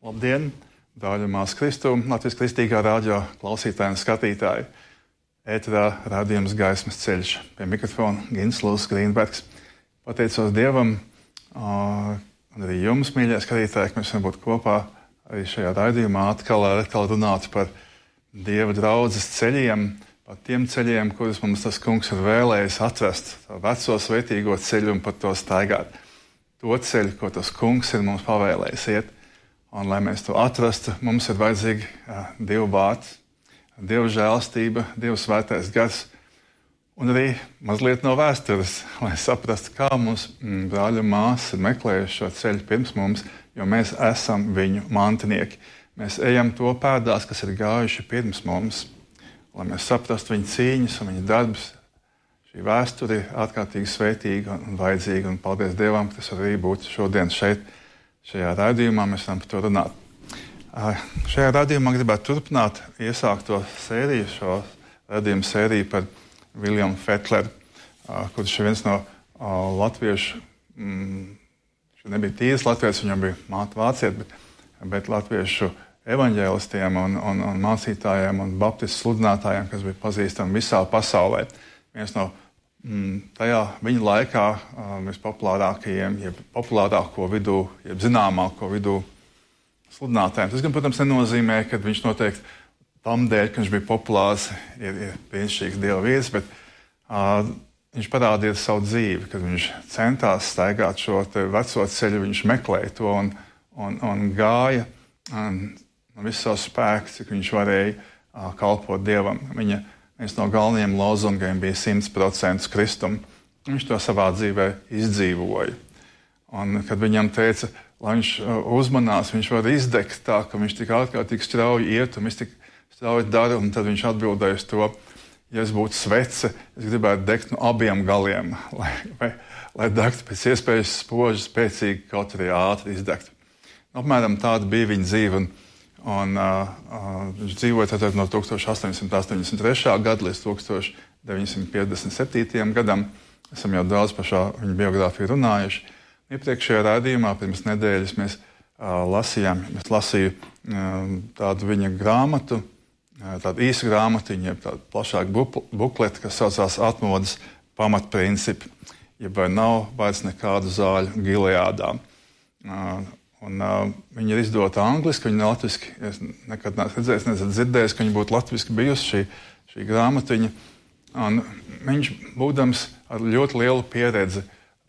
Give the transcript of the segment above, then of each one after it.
Labdien, brāļi un māsas Kristū, Latvijas Kristīgā rādio klausītāji un skatītāji. Ēterā rādījums Gaismas ceļš. Pie mikrofona Gins Lūsis Grīnbergs. Pateicos Dievam un arī jums, mīļie skatītāji, ka mēs varam būt kopā arī šajā raidījumā atkal runāt par Dieva draudzes ceļiem, par tiem ceļiem, kurus mums tas kungs ir vēlējis atrast, veco svētīgo ceļu un par to staigāt. To ceļu, ko tas kungs ir mums pavēlējis iet. Un, lai mēs to atrastu, mums ir vajadzīgi Dieva vārds, Dieva žēlastība, Dieva svētais gars un arī mazliet no vēstures, lai saprastu, kā mums brāļi un māsas ir meklējuši šo ceļu pirms mums, jo mēs esam viņu mantinieki. Mēs ejam to pēdās, kas ir gājuši pirms mums, lai mēs saprastu viņu cīņas un viņu darbus. Šī vēsture ir ārkārtīgi svētīga un vajadzīga, un paldies Dievam, ka tas arī būtu šodien šeit, šajā raidījumā. Mēs varam par to runāt. Šajā raidījumā gribētu turpināt iesākto sēriju, šo raidījumu sēriju par Williamu Fetleru, kurš ir viens no latviešu, viņš nebija tīrs latviešu, viņam bija māte vācieta, bet latviešu evaņģēlistiem un mācītājiem un baptistu sludinātājiem, kas bija pazīstami visā pasaulē. Viens no tajā viņa laikā vispopulārākajiem, jeb populārāko vidū, jeb zināmāko vidū sludinātājiem. Tas gan, protams, nenozīmē, ka viņš noteikti tam dēļ, ka viņš bija populārs, ir brīnišķīgs Dieva vīrs, bet viņš parādīja savu dzīvi, kad viņš centās staigāt šo veco ceļu, viņš meklēja to un gāja no visu savu spēku, cik viņš varēja kalpot Dievam. Viens no galvenajiem lozungiem bija 100% kristuma. Viņš to savā dzīvē izdzīvoja. Un, kad viņam teica, lai viņš uzmanās, viņš var izdegt tā, ka viņš tik ārkārtīgi strauji iet un viņš tik strauji dara, un tad viņš atbildēja uz to, ja es būtu svece, es gribētu degt no abiem galiem, lai degtu pēc iespējas spoži, spēcīgi, kaut arī ātri izdegt. Apmēram tāda bija viņa dzīve, un viņš dzīvoja tātad no 1883. Gada līdz 1957. Gadam. Esam jau daudz par šo viņa biogrāfiju runājuši. Iepriekšējā raidījumā pirms nedēļas mēs lasīju tādu viņa grāmatu, tādu īsu grāmatiņu, tādu plašāku bukleti, kas saucās Atmodas pamatprincipi, ja vai nav vairs nekādu zāļu Gileādā. Viņa ir izdota angliski, viņa latviski. Es nekad neesmu redzējis, neesmu dzirdējis, ka viņa būtu latviski bijusi šī grāmatiņa. Un viņš, būdams ar ļoti lielu pieredzi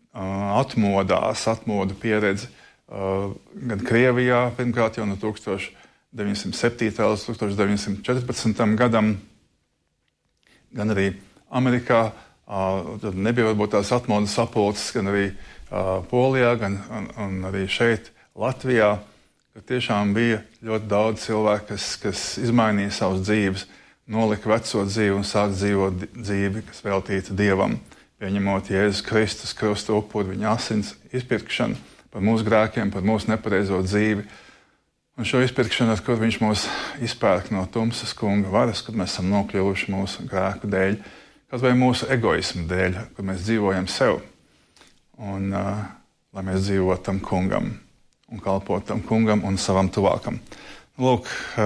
atmodu pieredzi, gan Krievijā, pirmkārt jau no 1907. līdz 1914. gadam, gan arī Amerikā. Tad nebija varbūt tās atmodas sapulces, gan arī Polijā, gan arī šeit, Latvijā, ka tiešām bija ļoti daudz cilvēku, kas izmainīja savas dzīves, nolika veco dzīvi un sāk dzīvot dzīvi, kas veltīta Dievam, pieņemot Jēzus Kristus krusta upuri, viņa asins izpirkšanu par mūsu grēkiem, par mūsu nepareizo dzīvi. Un šo izpirkšanu, ar kur viņš mūs izpērk no tumsas kunga varas, kad mēs esam nokļuvuši mūsu grēku dēļ, kaut vai mūsu egoismu dēļ, kad mēs dzīvojam sev. Un lai mēs dzīvotu tam kungam un kalpot tam kungam un savam tuvākam. Lūk,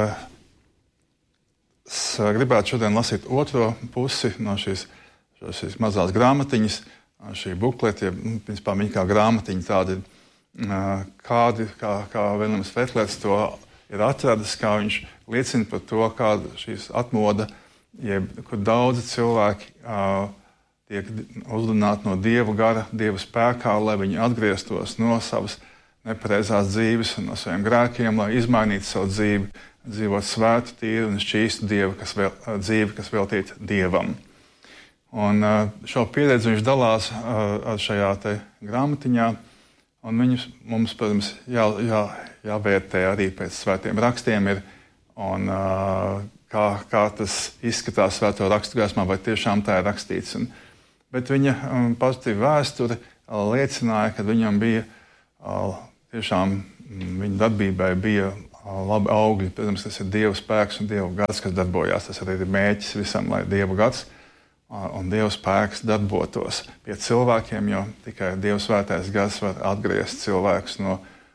es gribētu šodien lasīt otro pusi no šīs mazās grāmatiņas, šī bukleti, principā viņa kā grāmatiņa tādi, kā Williams Fetlers to ir atradis, kā viņš liecina par to, kāda šīs atmoda, kur daudzi cilvēki tiek uzrunāti no Dieva gara, Dieva spēkā, lai viņi atgrieztos no savas nepareizās dzīves un no saviem grēkiem, lai izmainītu savu dzīvi, dzīvot svētu, tīru un šķīstu dzīvi, kas veltīta Dievam. Un šo pieredzi viņš dalās ar šajā te grāmatiņā, un viņus mums, protams, jāvērtē arī pēc svētiem rakstiem ir, un kā tas izskatās svēto rakstu gaismā, vai tiešām tā ir rakstīts. Bet viņa pozitīva vēsture liecināja, ka viņam bija tiešām viņa darbībai bija labi augļi. Protams, tas ir Dieva spēks un Dieva gars, kas darbojās. Tas arī ir mēķis visam, lai Dieva gars un Dieva spēks darbotos pie cilvēkiem, jo tikai Dieva svētais gars var atgriezt cilvēkus no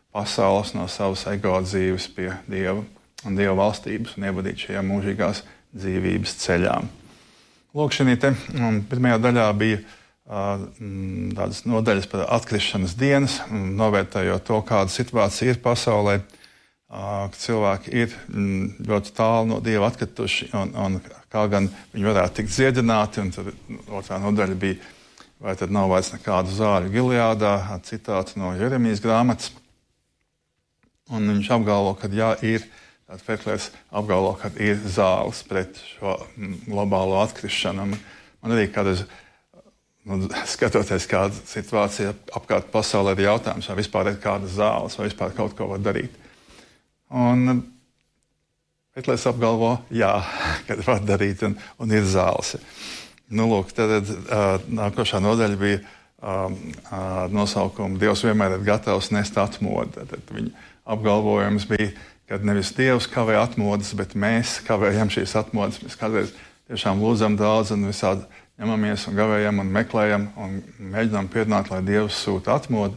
pasaules, no savas ego dzīves pie Dieva un Dieva valstības un ievadīt šajā mūžīgās dzīvības ceļā. Lūk, šī pirmajā daļā bija tādas nodaļas par atkrišanas dienas, novērtējot to, kāda situācija ir pasaulē, ka cilvēki ir ļoti tālu no Dieva atkrituši un kā gan viņi varētu tikt dziedināti. Un tad otrā nodaļa bija, vai tad nav vairs nekādu zāļu Gileādā, citāts no Jeremijas grāmatas. Un viņš apgalvo, ka jā, ir, tātad Fetlers apgalvo, ka ir zāles pret šo globālo atkrišanu. Man arī kādreiz, skatoties kāda situācija apkārt pasaulē, ir jautājums, vai vispār ir kādas zāles, vai vispār kaut ko var darīt. Un Fetlers apgalvo, jā, ka var darīt un ir zāles. Lūk, tad nākošā nodaļa bija nosaukuma Dievs vienmēr ir gatavs nest atmodu. Tad viņa apgalvojums bija, ka nevis Dievs kavē atmodas, bet mēs kavējam šīs atmodas. Mēs kādreiz tiešām lūdzam daudz un visādi ņemamies un gavējam un meklējam un mēģinām pierunāt, lai Dievs sūta atmodu.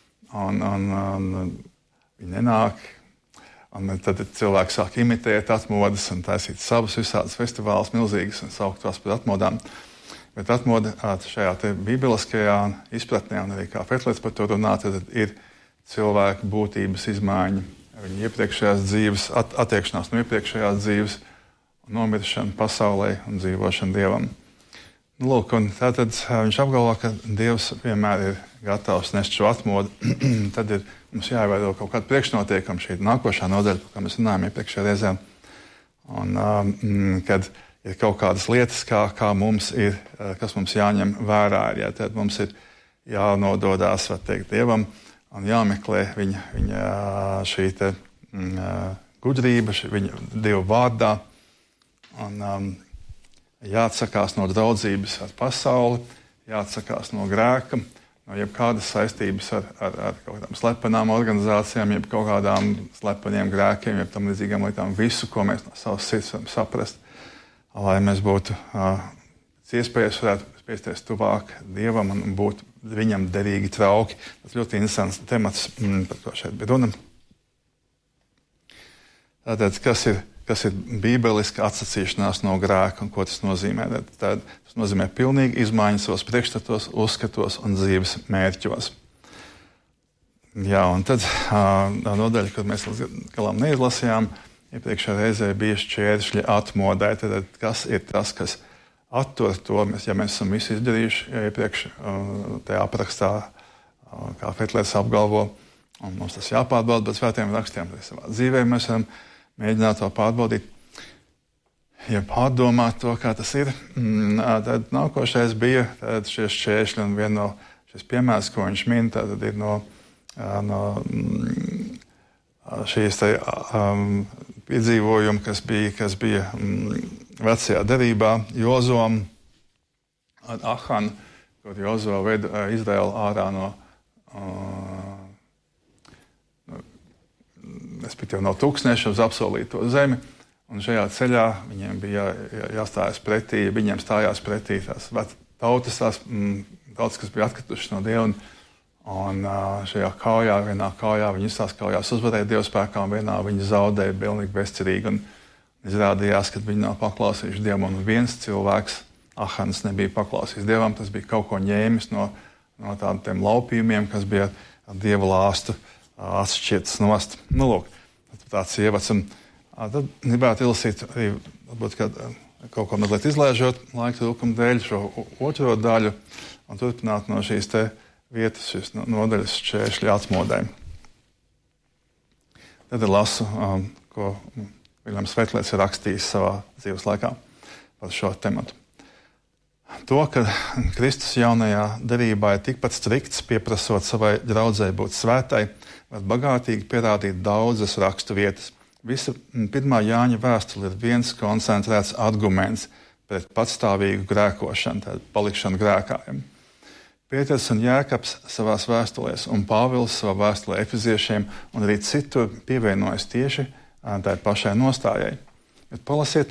Un viņi nenāk. Un tad cilvēki sāk imitēt atmodas un taisīt savus visādus festivālus milzīgus un saukt tos par atmodām. Bet atmoda šajā te bībeliskajā izpratnē, un arī kā Fetlers par to runā, tad ir cilvēka būtības izmaiņa, viņa iepriekšējās dzīves, attiekšanās no iepriekšējās dzīves, nomiršana pasaulē un dzīvošana Dievam. Lūk, un tātad viņš apgalvo, ka Dievs vienmēr ir gatavs nest šo atmodu. Tad ir mums jāievēro kaut kāda priekšnotiekuma, šī nākošā nodaļa, par kā mēs runājām iepriekšējā reizē. Un kad ir kaut kādas lietas, kā mums ir, kas mums jāņem vērā, ja tad mums ir jānododās, var teikt, Dievam un jāmeklē viņa šī te gudrība, viņa Dieva vārdā. Un jāatsakās no draudzības ar pasauli, jāatsakās no grēka, no jebkādas saistības ar kaut kādām slepenām organizācijām, jeb kaut kādām slepeniem grēkiem, jeb tam līdzīgām lietām, visu, ko mēs no savas sirds varam saprast, lai mēs būtu pēc iespējas varētu spiesties tuvāk Dievam un būt viņam derīgi trauki. Tas ļoti interesants temats, par ko šeit bija runa. Tātad, kas ir bībeliska atsacīšanās no grēka un ko tas nozīmē? Tas nozīmē pilnīgi izmaiņas savos priekšstatos, uzskatos un dzīves mērķos. Jā, un tad nodaļa, kad mēs līdz galam neizlasījām, iepriekšējā reizē bija šķēršļi atmodai. Tad kas ir tas, kas attur to, ja mēs esam visu izdarījuši iepriekš tajā aprakstā, kā Fetlers apgalvo, un mums tas jāpārbauda, bet svētiem rakstiem savā dzīvē mēs varam mēģināt to pārbaudīt, ja pārdomāt to, kā tas ir. Tad nākošais bija šie šķēršļi, un viena no šis piemērs, ko viņš min, tad ir no šīs piedzīvojuma, kas bija vecajā derībā Jozuam ar Ahanu, kur Jozua veda Izraēlu ārā respektīvi no tūkstneša uz apsolīto zemi, un šajā ceļā viņiem bija jāstājas pretī, viņiem stājās pretī tās tautas, kas bija atkritušas no Dieva, un šajā kaujā, vienā kaujā viņi izstās kaujās uzvarēja Dieva spēkā, un vienā viņi zaudēja pilnīgi bezcerīgi, un izrādījās, ka viņi nav paklausījuši Dievam, un viens cilvēks, Ahans, nebija paklausījis Dievam, tas bija kaut ko ņēmis no tādiem laupījumiem, kas bija ar Dieva lāstu atšķirts nost. Lūk, tāds ievads. Tad gribētu izlasīt arī, varbūt, kaut ko mazliet izlaižot laika trūkuma dēļ šo otro daļu un turpināt no šīs te vietas, šīs nodaļas šķēršļi atmodai. Tad lasu, ko Viljams Fetlers ir rakstījis savā dzīves laikā par šo tematu. To, ka Kristus jaunajā derībā ir tikpat strikts, pieprasot savai draudzei būt svētai, var bagātīgi pierādīt daudzas rakstu vietas. Visa 1. Jāņa vēstule ir viens koncentrēts arguments pret patstāvīgu grēkošanu, tādu palikšanu grēkājiem. Pēters un Jēkabs savās vēstulēs un Pāvils savā vēstulē Efeziešiem un arī citur pievienojas tieši tai pašai nostājai. Bet palasiet